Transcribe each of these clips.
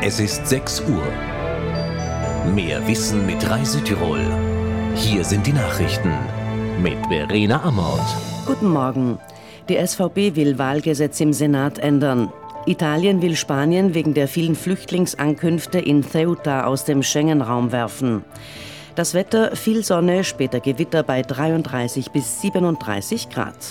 Es ist 6 Uhr. Mehr Wissen mit Rai Südtirol. Hier sind die Nachrichten mit Verena Amort. Guten Morgen. Die SVP will Wahlgesetz im Senat ändern. Italien will Spanien wegen der vielen Flüchtlingsankünfte in Ceuta aus dem Schengen-Raum werfen. Das Wetter, viel Sonne, später Gewitter bei 33 bis 37 Grad.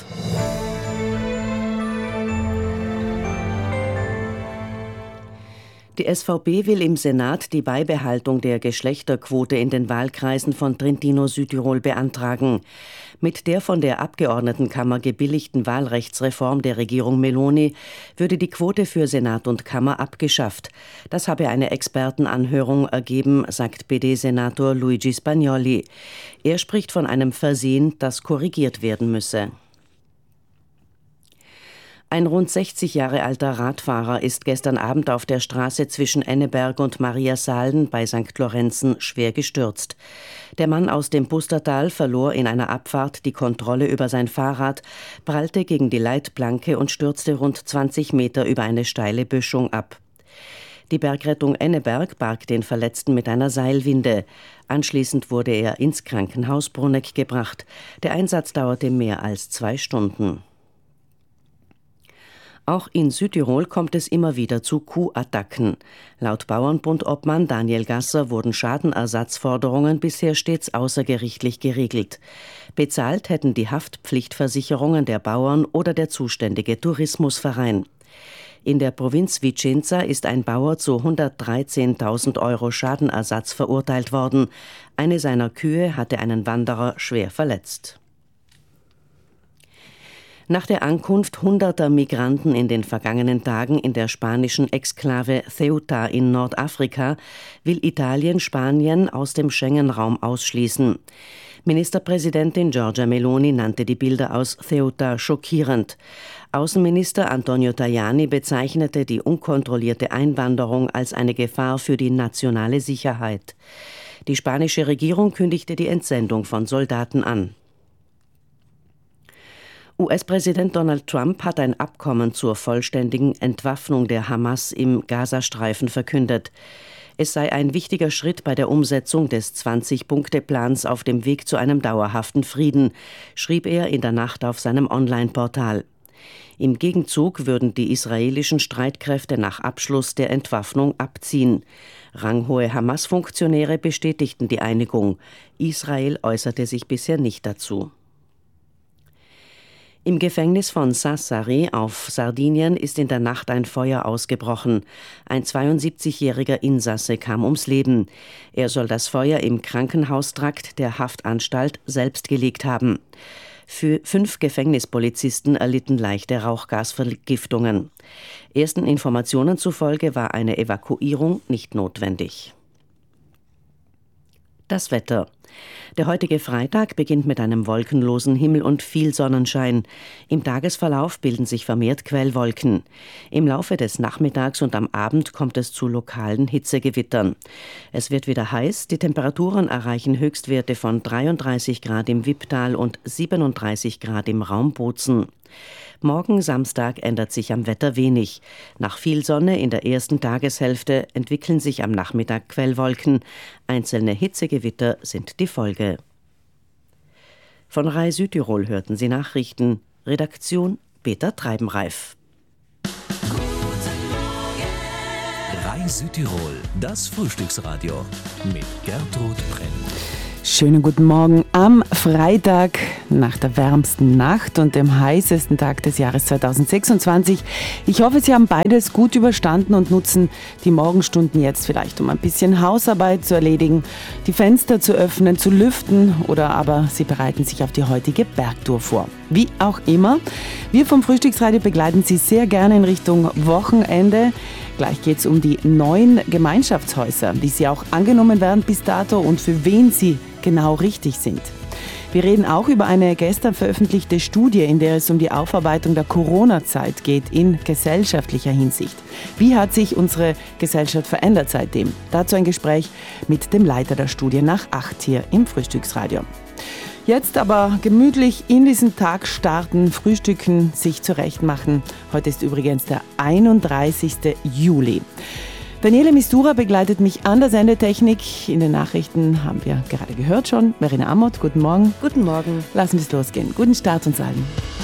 Die SVP will im Senat die Beibehaltung der Geschlechterquote in den Wahlkreisen von Trentino-Südtirol beantragen. Mit der von der Abgeordnetenkammer gebilligten Wahlrechtsreform der Regierung Meloni würde die Quote für Senat und Kammer abgeschafft. Das habe eine Expertenanhörung ergeben, sagt PD-Senator Luigi Spagnoli. Er spricht von einem Versehen, das korrigiert werden müsse. Ein rund 60 Jahre alter Radfahrer ist gestern Abend auf der Straße zwischen Enneberg und Mariasalden bei St. Lorenzen schwer gestürzt. Der Mann aus dem Pustertal verlor in einer Abfahrt die Kontrolle über sein Fahrrad, prallte gegen die Leitplanke und stürzte rund 20 Meter über eine steile Böschung ab. Die Bergrettung Enneberg barg den Verletzten mit einer Seilwinde. Anschließend wurde er ins Krankenhaus Bruneck gebracht. Der Einsatz dauerte mehr als 2 Stunden. Auch in Südtirol kommt es immer wieder zu Kuhattacken. Laut Bauernbund-Obmann Daniel Gasser wurden Schadenersatzforderungen bisher stets außergerichtlich geregelt. Bezahlt hätten die Haftpflichtversicherungen der Bauern oder der zuständige Tourismusverein. In der Provinz Vicenza ist ein Bauer zu 113.000 € Schadenersatz verurteilt worden. Eine seiner Kühe hatte einen Wanderer schwer verletzt. Nach der Ankunft hunderter Migranten in den vergangenen Tagen in der spanischen Exklave Ceuta in Nordafrika will Italien Spanien aus dem Schengen-Raum ausschließen. Ministerpräsidentin Giorgia Meloni nannte die Bilder aus Ceuta schockierend. Außenminister Antonio Tajani bezeichnete die unkontrollierte Einwanderung als eine Gefahr für die nationale Sicherheit. Die spanische Regierung kündigte die Entsendung von Soldaten an. US-Präsident Donald Trump hat ein Abkommen zur vollständigen Entwaffnung der Hamas im Gazastreifen verkündet. Es sei ein wichtiger Schritt bei der Umsetzung des 20-Punkte-Plans auf dem Weg zu einem dauerhaften Frieden, schrieb er in der Nacht auf seinem Online-Portal. Im Gegenzug würden die israelischen Streitkräfte nach Abschluss der Entwaffnung abziehen. Ranghohe Hamas-Funktionäre bestätigten die Einigung. Israel äußerte sich bisher nicht dazu. Im Gefängnis von Sassari auf Sardinien ist in der Nacht ein Feuer ausgebrochen. Ein 72-jähriger Insasse kam ums Leben. Er soll das Feuer im Krankenhaustrakt der Haftanstalt selbst gelegt haben. 5 Gefängnispolizisten erlitten leichte Rauchgasvergiftungen. Ersten Informationen zufolge war eine Evakuierung nicht notwendig. Das Wetter. Der heutige Freitag beginnt mit einem wolkenlosen Himmel und viel Sonnenschein. Im Tagesverlauf bilden sich vermehrt Quellwolken. Im Laufe des Nachmittags und am Abend kommt es zu lokalen Hitzegewittern. Es wird wieder heiß, die Temperaturen erreichen Höchstwerte von 33 Grad im Wipptal und 37 Grad im Raum Bozen. Morgen Samstag ändert sich am Wetter wenig. Nach viel Sonne in der ersten Tageshälfte entwickeln sich am Nachmittag Quellwolken. Einzelne Hitzegewitter sind die Folge. Von Rai Südtirol hörten Sie Nachrichten. Redaktion Peter Treibenreif. Rai Südtirol, das Frühstücksradio mit Gertrud Brenn. Schönen guten Morgen am Freitag nach der wärmsten Nacht und dem heißesten Tag des Jahres 2026. Ich hoffe, Sie haben beides gut überstanden und nutzen die Morgenstunden jetzt vielleicht, um ein bisschen Hausarbeit zu erledigen, die Fenster zu öffnen, zu lüften oder aber Sie bereiten sich auf die heutige Bergtour vor. Wie auch immer, wir vom Frühstücksradio begleiten Sie sehr gerne in Richtung Wochenende. Gleich geht es um die 9 Gemeinschaftshäuser, wie sie auch angenommen werden bis dato und für wen sie genau richtig sind. Wir reden auch über eine gestern veröffentlichte Studie, in der es um die Aufarbeitung der Corona-Zeit geht in gesellschaftlicher Hinsicht. Wie hat sich unsere Gesellschaft verändert seitdem? Dazu ein Gespräch mit dem Leiter der Studie nach 8 hier im Frühstücksradio. Jetzt aber gemütlich in diesen Tag starten, frühstücken, sich zurechtmachen. Heute ist übrigens der 31. Juli. Daniele Mistura begleitet mich an der Sendetechnik. In den Nachrichten haben wir gerade gehört schon. Verena Amott, guten Morgen. Guten Morgen. Lassen wir es losgehen. Guten Start uns allen.